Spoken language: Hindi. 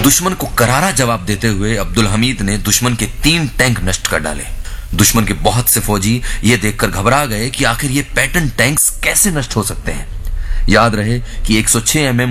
दुश्मन को करारा जवाब देते हुए अब्दुल हमीद ने दुश्मन के 3 टैंक नष्ट कर डाले। दुश्मन के बहुत से फौजी यह देखकर घबरा गए कि आखिर ये पैटर्न टैंक्स कैसे नष्ट हो सकते हैं। याद रहे कि 106 mm